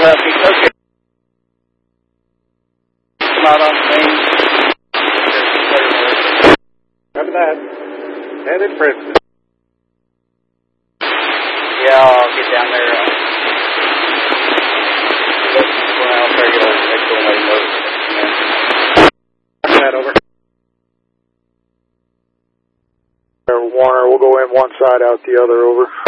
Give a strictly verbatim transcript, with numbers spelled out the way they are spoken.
copy. Okay. Not on the main. Copy that. Headed Princeton. Yeah, I'll get down there. Uh, well, I'll try to get a next one I noticed. Copy that, over. Warner, we'll go in one side, out the other, over.